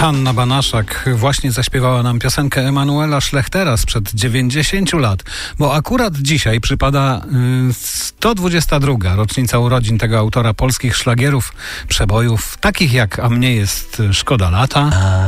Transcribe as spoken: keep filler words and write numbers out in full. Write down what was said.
Hanna Banaszak właśnie zaśpiewała nam piosenkę Emanuela Szlechtera sprzed dziewięćdziesięciu lat, bo akurat dzisiaj przypada y, sto dwudziesta druga rocznica urodzin tego autora polskich szlagierów, przebojów, takich jak A mnie jest szkoda lata.